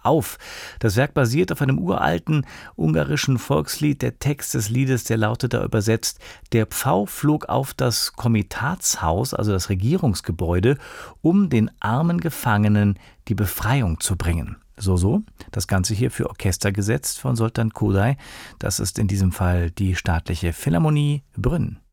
auf. Das Werk basiert auf einem uralten ungarischen Volkslied. Der Text des Liedes, der lautet da übersetzt: Der Pfau flog auf das Komitatshaus, also das Regierungsgebäude, um den armen Gefangenen die Befreiung zu bringen. So. Das Ganze hier für Orchester gesetzt von Zoltán Kodály. Das ist in diesem Fall die Staatliche Philharmonie Brünn.